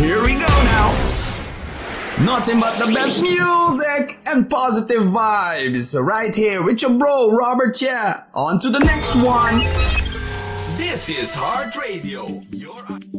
Here we go now. Nothing but the best music and positive vibes right here with your bro Robert Chia. On to the next one. This is Heart Radio. Your